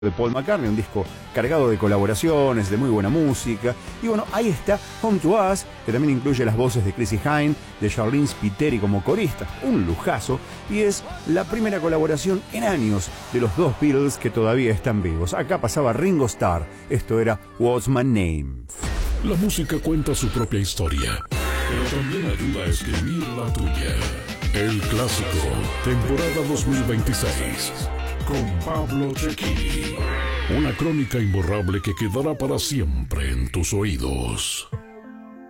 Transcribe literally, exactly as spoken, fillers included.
de Paul McCartney, un disco cargado de colaboraciones, de muy buena música. Y bueno, ahí está Home to Us, que también incluye las voces de Chrissie Hynde, de Charlene Spiteri como corista, un lujazo, y es la primera colaboración en años de los dos Beatles que todavía están vivos. Acá pasaba Ringo Starr, esto era What's My Name. La música cuenta su propia historia, pero también ayuda a escribir la tuya. El Clásico, temporada dos mil veintiséis, con Pablo Cecchini. Una crónica imborrable que quedará para siempre en tus oídos.